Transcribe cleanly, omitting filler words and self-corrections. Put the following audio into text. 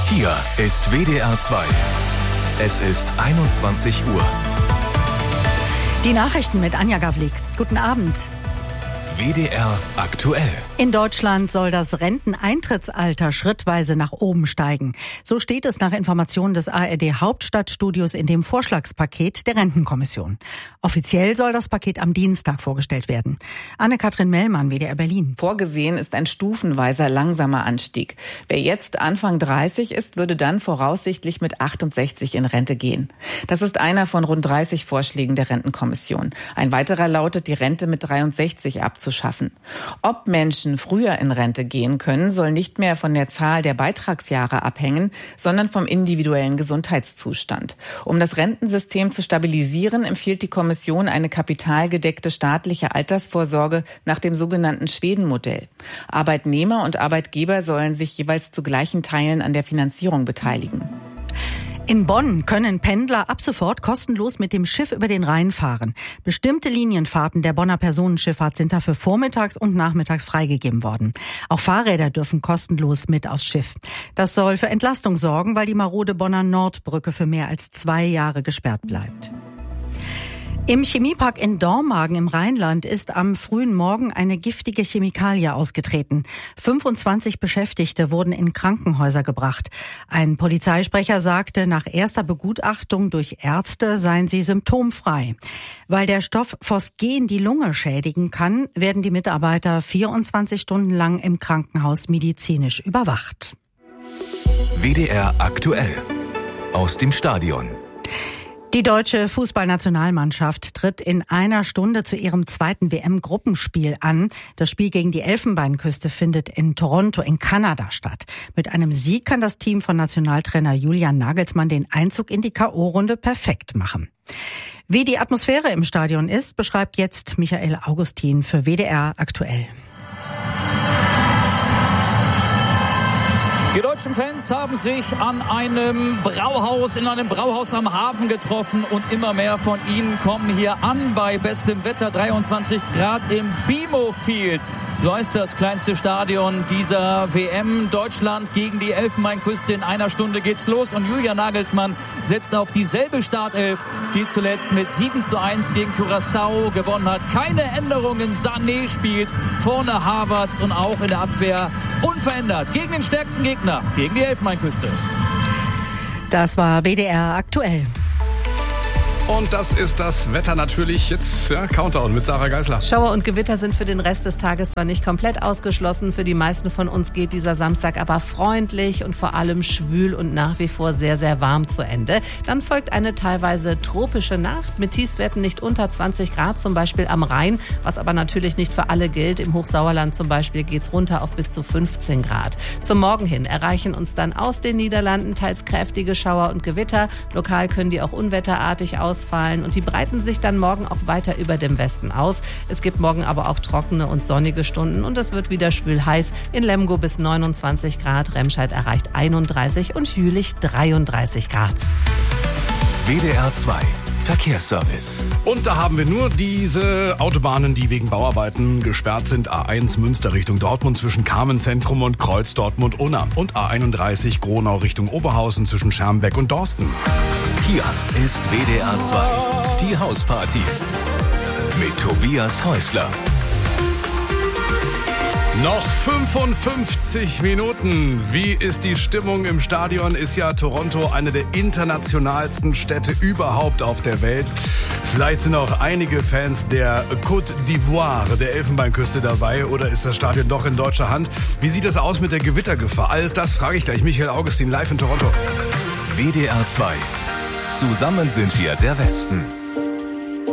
Hier ist WDR 2. Es ist 21 Uhr. Die Nachrichten mit Anja Gawlik. Guten Abend. WDR aktuell. In Deutschland soll das Renteneintrittsalter schrittweise nach oben steigen. So steht es nach Informationen des ARD Hauptstadtstudios in dem Vorschlagspaket der Rentenkommission. Offiziell soll das Paket am Dienstag vorgestellt werden. Anne-Kathrin Mellmann, WDR Berlin. Vorgesehen ist ein stufenweiser langsamer Anstieg. Wer jetzt Anfang 30 ist, würde dann voraussichtlich mit 68 in Rente gehen. Das ist einer von rund 30 Vorschlägen der Rentenkommission. Ein weiterer lautet, die Rente mit 63 abzuschaffen. Ob Menschen früher in Rente gehen können, soll nicht mehr von der Zahl der Beitragsjahre abhängen, sondern vom individuellen Gesundheitszustand. Um das Rentensystem zu stabilisieren, empfiehlt die Kommission eine kapitalgedeckte staatliche Altersvorsorge nach dem sogenannten Schweden-Modell. Arbeitnehmer und Arbeitgeber sollen sich jeweils zu gleichen Teilen an der Finanzierung beteiligen. In Bonn können Pendler ab sofort kostenlos mit dem Schiff über den Rhein fahren. Bestimmte Linienfahrten der Bonner Personenschifffahrt sind dafür vormittags und nachmittags freigegeben worden. Auch Fahrräder dürfen kostenlos mit aufs Schiff. Das soll für Entlastung sorgen, weil die marode Bonner Nordbrücke für mehr als 2 Jahre gesperrt bleibt. Im Chemiepark in Dormagen im Rheinland ist am frühen Morgen eine giftige Chemikalie ausgetreten. 25 Beschäftigte wurden in Krankenhäuser gebracht. Ein Polizeisprecher sagte, nach erster Begutachtung durch Ärzte seien sie symptomfrei. Weil der Stoff Phosgen die Lunge schädigen kann, werden die Mitarbeiter 24 Stunden lang im Krankenhaus medizinisch überwacht. WDR aktuell. Aus dem Stadion. Die deutsche Fußballnationalmannschaft tritt in einer Stunde zu ihrem zweiten WM-Gruppenspiel an. Das Spiel gegen die Elfenbeinküste findet in Toronto in Kanada statt. Mit einem Sieg kann das Team von Nationaltrainer Julian Nagelsmann den Einzug in die K.O.-Runde perfekt machen. Wie die Atmosphäre im Stadion ist, beschreibt jetzt Michael Augustin für WDR aktuell. Die deutschen Fans haben sich in einem Brauhaus am Hafen getroffen und immer mehr von ihnen kommen hier an bei bestem Wetter, 23 Grad im BMO Field. So heißt das kleinste Stadion dieser WM. Deutschland gegen die Elfenbeinküste. In einer Stunde geht's los und Julian Nagelsmann setzt auf dieselbe Startelf, die zuletzt mit 7:1 gegen Curaçao gewonnen hat. Keine Änderungen. Sané spielt, vorne Havertz und auch in der Abwehr unverändert. Gegen den stärksten Gegner, gegen die Elfenbeinküste. Das war WDR aktuell. Und das ist das Wetter natürlich jetzt, Countdown mit Sarah Geisler. Schauer und Gewitter sind für den Rest des Tages zwar nicht komplett ausgeschlossen. Für die meisten von uns geht dieser Samstag aber freundlich und vor allem schwül und nach wie vor sehr, sehr warm zu Ende. Dann folgt eine teilweise tropische Nacht mit Tiefstwerten nicht unter 20 Grad, zum Beispiel am Rhein, was aber natürlich nicht für alle gilt. Im Hochsauerland zum Beispiel geht's runter auf bis zu 15 Grad. Zum Morgen hin erreichen uns dann aus den Niederlanden teils kräftige Schauer und Gewitter. Lokal können die auch unwetterartig ausfallen und die breiten sich dann morgen auch weiter über dem Westen aus. Es gibt morgen aber auch trockene und sonnige Stunden und es wird wieder schwül heiß. In Lemgo bis 29 Grad, Remscheid erreicht 31 und Jülich 33 Grad. WDR 2 Verkehrsservice. Und da haben wir nur diese Autobahnen, die wegen Bauarbeiten gesperrt sind. A1 Münster Richtung Dortmund zwischen Carmenzentrum und Kreuz Dortmund-Unna. Und A31 Gronau Richtung Oberhausen zwischen Schermbeck und Dorsten. Hier ist WDR 2, die Hausparty. Mit Tobias Häusler. Noch 55 Minuten. Wie ist die Stimmung im Stadion? Ist ja Toronto eine der internationalsten Städte überhaupt auf der Welt. Vielleicht sind auch einige Fans der Côte d'Ivoire, der Elfenbeinküste, dabei. Oder ist das Stadion doch in deutscher Hand? Wie sieht es aus mit der Gewittergefahr? Alles das frage ich gleich Michael Augustin live in Toronto. WDR 2. Zusammen sind wir der Westen.